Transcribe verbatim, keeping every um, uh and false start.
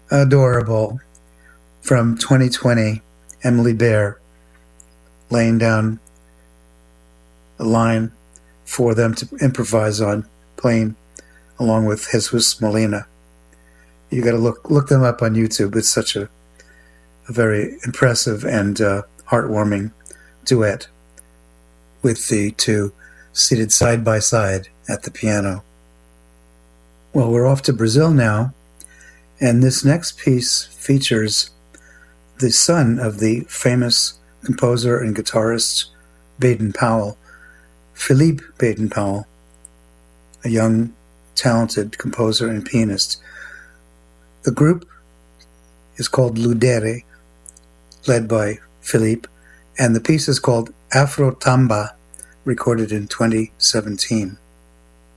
Adorable. From twenty twenty, Emily Bear laying down a line for them to improvise on, playing along with Jesus Molina. You got to look look them up on YouTube. It's such a, a very impressive and uh, heartwarming duet with the two seated side by side at the piano. Well, we're off to Brazil now, and this next piece features the son of the famous composer and guitarist Baden-Powell, Philippe Baden-Powell, a young, talented composer and pianist. The group is called Ludere, led by Philippe, and the piece is called Afro Tamba, recorded in twenty seventeen.